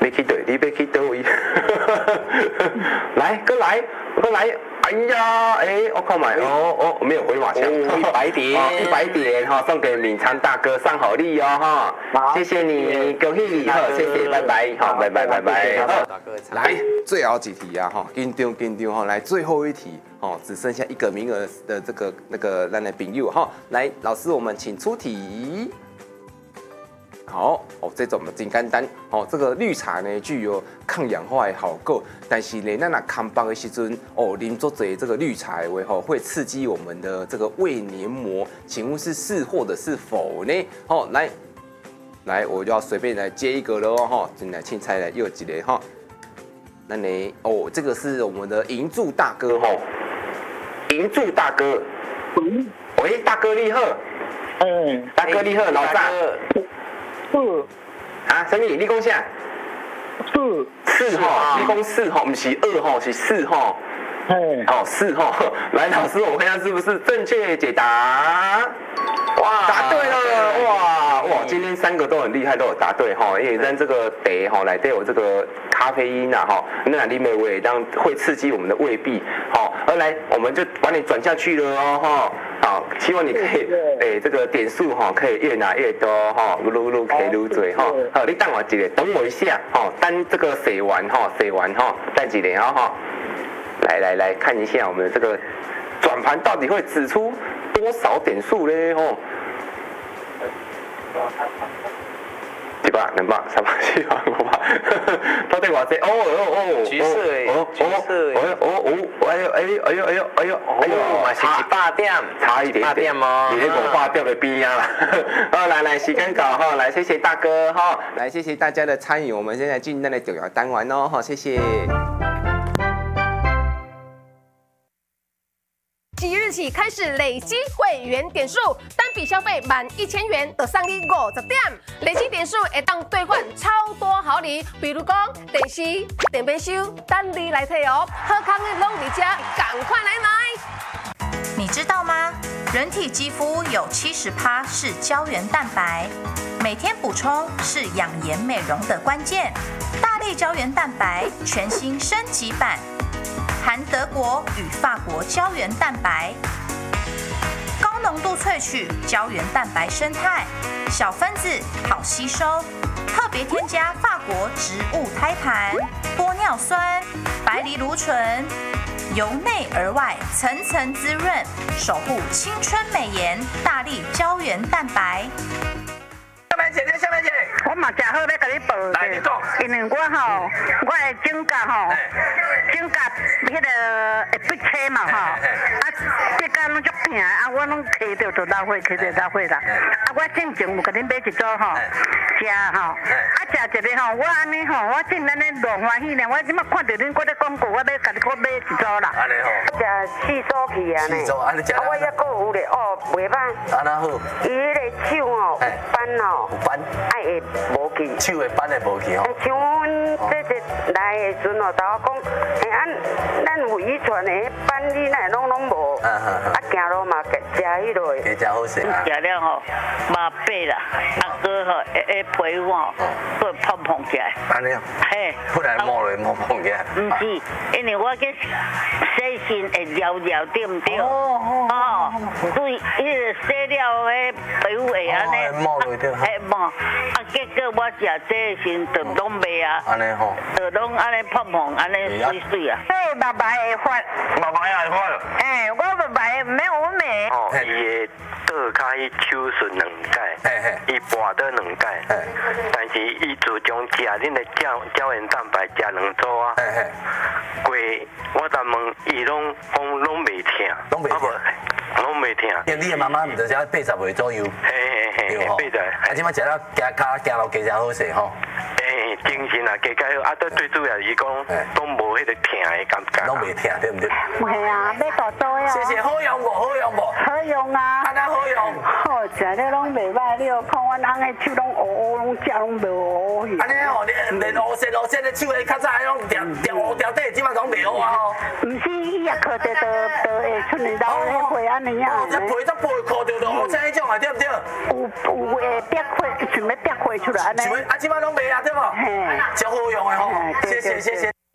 要去对，你要去倒位？来，过来，过来！哎呀，我看买哦，没有回马枪，100点，100点哈，送给敏昌大哥上好礼哦哈，谢谢你，恭喜你，好，谢谢，拜拜，好，拜拜。来，最后几题啊哈，紧张哈，来最后一题哦，只剩下1个名额的那个咱的朋友哈，来，老师我们请出题。好哦，这种真简单哦。这个绿茶呢具有抗氧化的效果，但是呢，咱若空腹的时阵哦，啉足侪这个绿茶的话，会刺激我们的这个胃黏膜。请问是或者是否呢？哦，来，我就要随便来接一个了哦，哈，进来青菜来又一个哈。那呢，哦，这个是我们的银柱大哥哈，银柱大哥，喂，大哥你好，大哥你好，老大。啊，什么？你讲啥？4吼，你讲4吼，不是2吼，是4吼。哦，4吼。来，老师，我看一下是不是正确解答。哇，答对了！哇，今天3个都很厉害，都有答对哈。因为咱这个茶哈，来都有这个咖啡因啊哈，那里面也当会刺激我们的胃壁。好，而来我们就把你转下去了哦哈。好，希望你可以这个点数哈，可以越拿越多哈，愈可以愈多哈。好，你等我一下，等我一下哈，等这个写完哈，等一下哈。来看一下我们的这个转盘到底会指出多少点数呢？哦，100、200、300、400、500，到底偌济？橘色嘛是100点，差一点点哦，你那500点的边啊啦。好，来，时间到哈，来谢谢大哥哈，来谢谢大家的参与，我们现在进那的重要单元哦，好，谢谢。 即日起开始累积会员点数，单笔消费满1000元就送你50点，累积点数会当兑换超多好礼，比如讲电视、电冰箱，等你来摕哦。好康的拢在这，赶快来买！ 你知道吗？人体肌肤有70%是胶原蛋白，每天补充是养颜美容的关键。大力胶原蛋白全新升级版。含德国与法国胶原蛋白，高浓度萃取胶原蛋白生态，小分子好吸收，特别添加法国植物胎盘、玻尿酸、白藜芦醇，由内而外层层滋润，守护青春美颜。大力胶原蛋白。 小妹姐，我嘛正好要甲你报来，你讲，因为我的指甲迄个会闭车嘛指甲拢足疼我拢摕着就老血啦。我进前有甲恁买一组食食一个我安尼我真安尼偌欢喜呢。我即马看到恁在广告，我要甲你买一组啦。安尼食4组去啊呢。4组，安尼食。我还佫有咧袂歹。安那好？伊迄个手斑有斑。爱会无去，手的斑会无去吼。像阮这来的时阵甲我讲，咱有遗传的斑你哪拢无，行路嘛食迄落的，加食好势。食了麻痹啦，哥皮肤会胖起来。安尼啊？嘿，不然摸胖起来。唔是，因为我去洗身会撩对唔对？所以迄个洗了迄皮肤会安尼。摸落对。摸。结果我食这时就拢袂啊，安尼吼，就拢安尼胖安尼水啊。白白会发，会发。我白白没有美。伊的倒脚伊手术2届，伊拔倒2届，但是伊自从食恁的胶原蛋白食2组啊，我才问伊拢袂疼，拢袂疼。因为你的妈妈唔就只80岁左右。对吼，即摆食了行路加好势吼。精神啊，加好，最主要伊讲拢无迄个疼的感觉。拢袂疼，对唔对？系啊，要大做呀。谢谢，好用无？好用啊。安那好用。好，食了拢袂歹你有看阮翁的手拢乌，拢食拢无乌去。 安尼哦，连乌色的手的较早拢掉底，即摆拢袂乌啊吼。 毋是，伊也靠着都会出来到迄皮安尼啊。 哦，这皮靠着就乌色迄种啊，对不对？ 有会逼皮，想要逼皮出来安尼。 即摆拢袂啊，对无？ 嘿， 足好用的吼，谢谢。